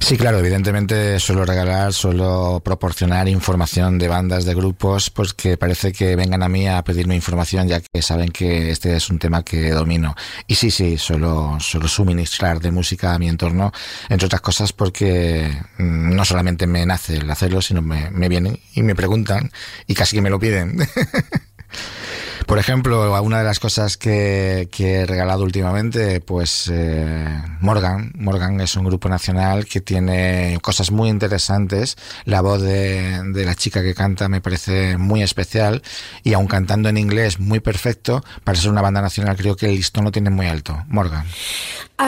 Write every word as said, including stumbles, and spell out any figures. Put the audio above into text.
Sí, claro, evidentemente suelo regalar, suelo proporcionar información de bandas, de grupos, pues que parece que vengan a mí a pedirme información, ya que saben que este es un tema que domino. Y sí, sí, suelo, suelo suministrar de música a mi entorno, entre otras cosas porque mmm, no solamente me nace el hacerlo, sino me, me vienen y me preguntan y casi que me lo piden. Por ejemplo, una de las cosas que, que he regalado últimamente, pues eh, Morgan. Morgan es un grupo nacional que tiene cosas muy interesantes. La voz de, de la chica que canta me parece muy especial y aun cantando en inglés muy perfecto, para ser una banda nacional creo que el listón lo tiene muy alto. Morgan.